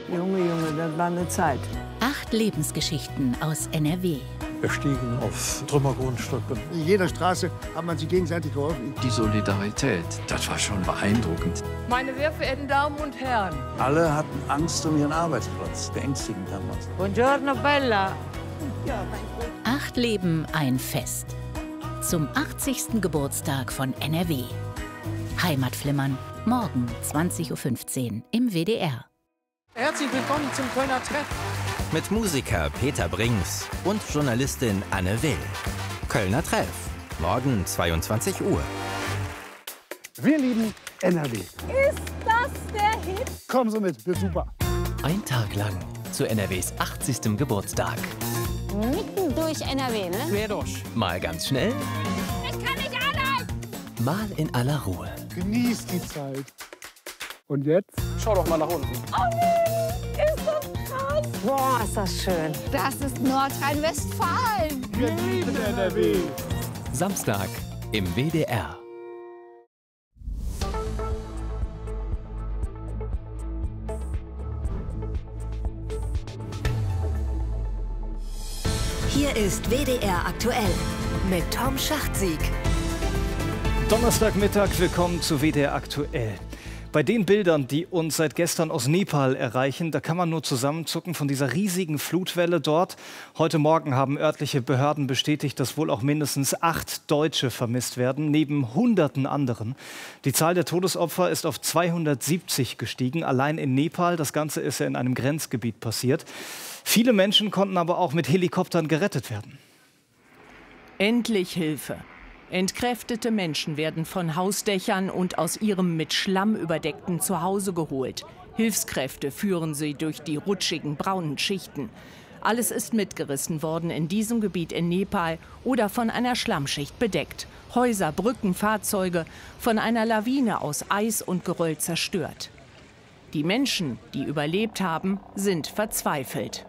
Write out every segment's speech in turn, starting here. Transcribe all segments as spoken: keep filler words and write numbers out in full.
Junge, Junge, das war eine Zeit. Acht Lebensgeschichten aus N R W. Wir stiegen auf Trümmergrundstücke. In jeder Straße hat man sich gegenseitig geholfen. Die Solidarität, das war schon beeindruckend. Meine sehr verehrten Damen und Herren. Alle hatten Angst um ihren Arbeitsplatz. Beängstigend damals. Buongiorno, Bella. Acht Leben, ein Fest. Zum achtzigsten Geburtstag von N R W. Heimatflimmern, morgen zwanzig Uhr fünfzehn im W D R. Herzlich willkommen zum Kölner Treff. Mit Musiker Peter Brings und Journalistin Anne Will. Kölner Treff, morgen zweiundzwanzig Uhr. Wir lieben N R W. Ist das der Hit? Komm so mit, wird super. Ein Tag lang zu N R Ws achtzigstem Geburtstag. Mitten durch N R W, ne? Quer durch. Mal ganz schnell, Ich kann nicht anhalten! mal in aller Ruhe. Genießt die Zeit. Und jetzt? Schau doch mal nach unten. Oh nee, ist das krass. Boah, ist das schön. Das ist Nordrhein-Westfalen. Wir lieben N R W. Samstag im W D R. Hier ist W D R aktuell mit Tom Schachtsieg. Donnerstagmittag, willkommen zu W D R aktuell. Bei den Bildern, die uns seit gestern aus Nepal erreichen, da kann man nur zusammenzucken von dieser riesigen Flutwelle dort. Heute Morgen haben örtliche Behörden bestätigt, dass wohl auch mindestens acht Deutsche vermisst werden, neben hunderten anderen. Die Zahl der Todesopfer ist auf zweihundertsiebzig gestiegen, allein in Nepal. Das Ganze ist ja in einem Grenzgebiet passiert. Viele Menschen konnten aber auch mit Helikoptern gerettet werden. Endlich Hilfe. Entkräftete Menschen werden von Hausdächern und aus ihrem mit Schlamm überdeckten Zuhause geholt. Hilfskräfte führen sie durch die rutschigen braunen Schichten. Alles ist mitgerissen worden in diesem Gebiet in Nepal oder von einer Schlammschicht bedeckt. Häuser, Brücken, Fahrzeuge von einer Lawine aus Eis und Geröll zerstört. Die Menschen, die überlebt haben, sind verzweifelt.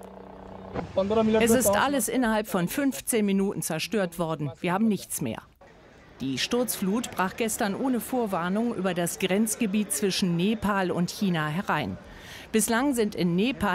Es ist alles innerhalb von fünfzehn Minuten zerstört worden. Wir haben nichts mehr. Die Sturzflut brach gestern ohne Vorwarnung über das Grenzgebiet zwischen Nepal und China herein. Bislang sind in Nepal